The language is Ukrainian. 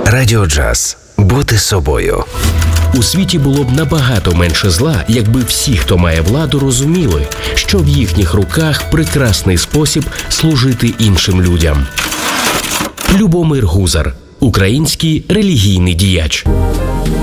Радіо Джаз. Бути собою. У світі було б набагато менше зла, якби всі, хто має владу, розуміли, що в їхніх руках прекрасний спосіб служити іншим людям. Любомир Гузар – український релігійний діяч.